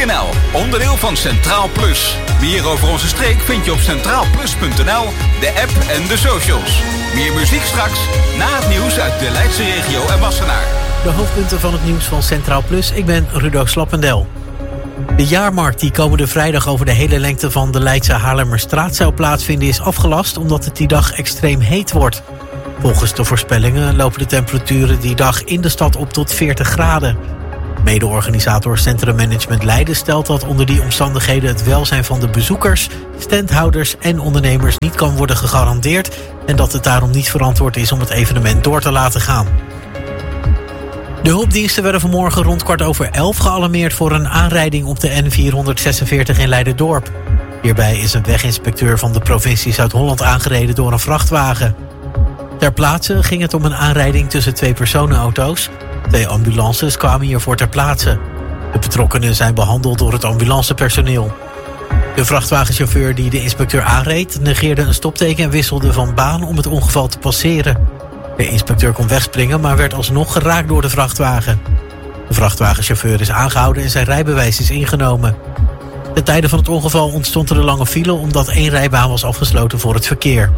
Centraalplus.nl, onderdeel van Centraal Plus. Meer over onze streek vind je op centraalplus.nl, de app en de socials. Meer muziek straks, na het nieuws uit de Leidse regio en Wassenaar. De hoofdpunten van het nieuws van Centraal Plus. Ik ben Rudo Slappendel. De jaarmarkt die komende vrijdag over de hele lengte van de Leidse Haarlemmerstraat zou plaatsvinden is afgelast omdat het die dag extreem heet wordt. Volgens de voorspellingen lopen de temperaturen die dag in de stad op tot 40 graden. Mede-organisator Centrum Management Leiden stelt dat onder die omstandigheden het welzijn van de bezoekers, standhouders en ondernemers niet kan worden gegarandeerd en dat het daarom niet verantwoord is om het evenement door te laten gaan. De hulpdiensten werden vanmorgen rond 11:15 gealarmeerd voor een aanrijding op de N446 in Leiderdorp. Hierbij is een weginspecteur van de provincie Zuid-Holland aangereden door een vrachtwagen. Ter plaatse ging het om een aanrijding tussen 2 personenauto's. 2 ambulances kwamen hiervoor ter plaatse. De betrokkenen zijn behandeld door het ambulancepersoneel. De vrachtwagenchauffeur die de inspecteur aanreed negeerde een stopteken en wisselde van baan om het ongeval te passeren. De inspecteur kon wegspringen, maar werd alsnog geraakt door de vrachtwagen. De vrachtwagenchauffeur is aangehouden en zijn rijbewijs is ingenomen. Ten tijde van het ongeval ontstond er een lange file omdat 1 rijbaan was afgesloten voor het verkeer.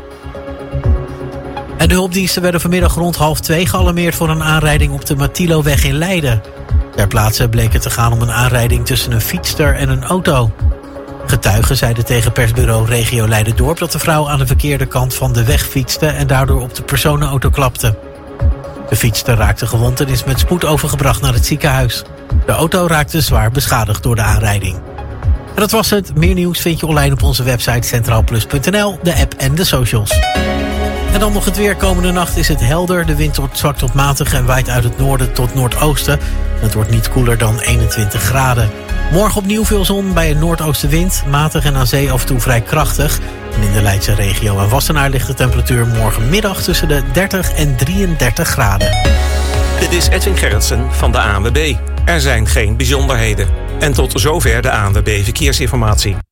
En de hulpdiensten werden vanmiddag rond 1:30 gealarmeerd voor een aanrijding op de Matiloweg in Leiden. Ter plaatse bleek het te gaan om een aanrijding tussen een fietster en een auto. Getuigen zeiden tegen persbureau Regio Leiderdorp dat de vrouw aan de verkeerde kant van de weg fietste en daardoor op de personenauto klapte. De fietster raakte gewond en is met spoed overgebracht naar het ziekenhuis. De auto raakte zwaar beschadigd door de aanrijding. En dat was het. Meer nieuws vind je online op onze website centraalplus.nl, de app en de socials. En dan nog het weer. Komende nacht is het helder. De wind wordt zwak tot matig en waait uit het noorden tot noordoosten. Het wordt niet koeler dan 21 graden. Morgen opnieuw veel zon bij een noordoostenwind. Matig en aan zee af en toe vrij krachtig. En in de Leidse regio en Wassenaar ligt de temperatuur morgenmiddag tussen de 30 en 33 graden. Dit is Edwin Gerritsen van de ANWB. Er zijn geen bijzonderheden. En tot zover de ANWB Verkeersinformatie.